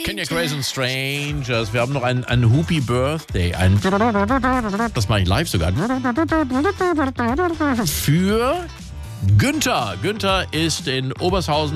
Kenya Grace und Strangers. Wir haben noch ein Happy Birthday. Das mache ich live sogar. Für Günther. Günther ist in Obershausen